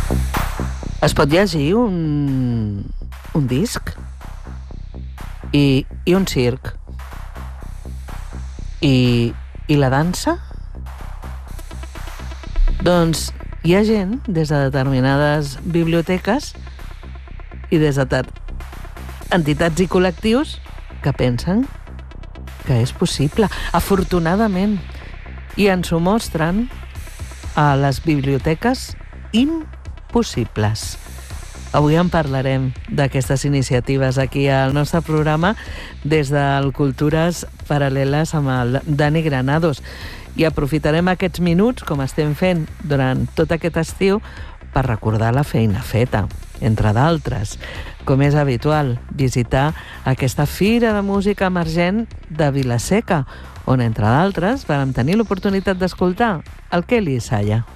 Es pot llegir un disc i un circ i la dansa? Doncs hi ha gent des de determinades biblioteques i des de entitats i col·lectius que pensen que és possible, afortunadament, i ens ho mostren a les biblioteques impossibles. Avui en parlarem d'aquestes iniciatives aquí al nostre programa des del Cultures Paral·leles amb el Dani Granados. I aprofitarem aquests minuts, com estem fent durant tot aquest estiu, per recordar la feina feta, entre d'altres. Com és habitual, visitar aquesta Fira de Música Emergent de Vila-seca, on, entre d'altres, vam tenir l'oportunitat d'escoltar el Kelly Isaiah.